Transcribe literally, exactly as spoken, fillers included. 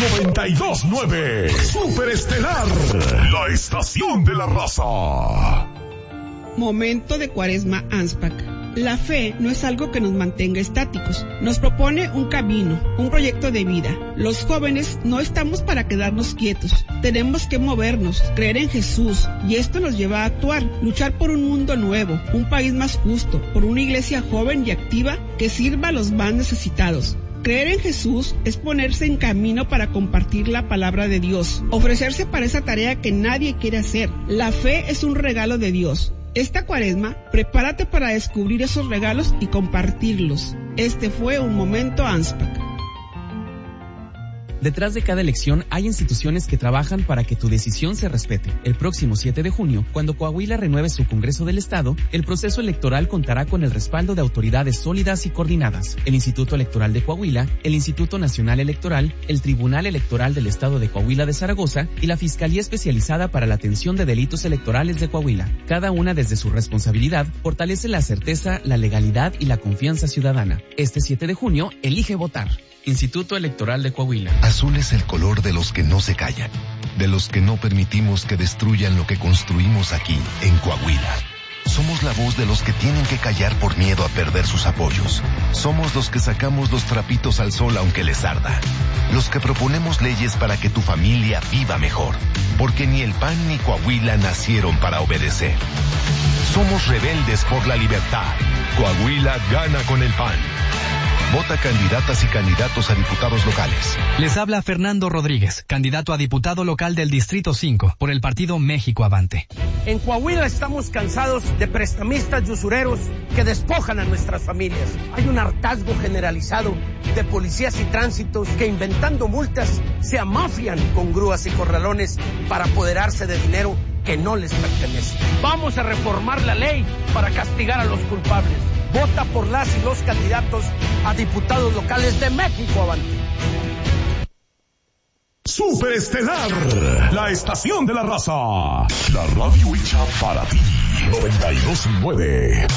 noventa y dos nueve. Superestelar, la estación de la raza. Momento de Cuaresma Anspach. La fe no es algo que nos mantenga estáticos. Nos propone un camino, un proyecto de vida. Los jóvenes no estamos para quedarnos quietos. Tenemos que movernos, creer en Jesús, y esto nos lleva a actuar, luchar por un mundo nuevo, un país más justo, por una iglesia joven y activa que sirva a los más necesitados. Creer en Jesús es ponerse en camino para compartir la palabra de Dios, ofrecerse para esa tarea que nadie quiere hacer. La fe es un regalo de Dios. Esta Cuaresma, prepárate para descubrir esos regalos y compartirlos. Este fue un momento Anspach. Detrás de cada elección hay instituciones que trabajan para que tu decisión se respete. El próximo siete de junio, cuando Coahuila renueve su Congreso del Estado, el proceso electoral contará con el respaldo de autoridades sólidas y coordinadas: el Instituto Electoral de Coahuila, el Instituto Nacional Electoral, el Tribunal Electoral del Estado de Coahuila de Zaragoza y la Fiscalía Especializada para la Atención de Delitos Electorales de Coahuila. Cada una, desde su responsabilidad, fortalece la certeza, la legalidad y la confianza ciudadana. Este siete de junio, elige votar. Instituto Electoral de Coahuila. Azul es el color de los que no se callan, de los que no permitimos que destruyan lo que construimos aquí, en Coahuila. Somos la voz de los que tienen que callar por miedo a perder sus apoyos. Somos los que sacamos los trapitos al sol aunque les arda. Los que proponemos leyes para que tu familia viva mejor. Porque ni el P A N ni Coahuila nacieron para obedecer. Somos rebeldes por la libertad. Coahuila gana con el P A N. Vota candidatas y candidatos a diputados locales. Les habla Fernando Rodríguez, candidato a diputado local del Distrito cinco, por el partido México Avante. En Coahuila estamos cansados de prestamistas y usureros que despojan a nuestras familias. Hay un hartazgo generalizado de policías y tránsitos que, inventando multas, se amafian con grúas y corralones para apoderarse de dinero que no les pertenece. Vamos a reformar la ley para castigar a los culpables. Vota por las y los candidatos a diputados locales de México Avante. Superestelar, la estación de la raza. La radio hecha para ti. noventa y dos nueve.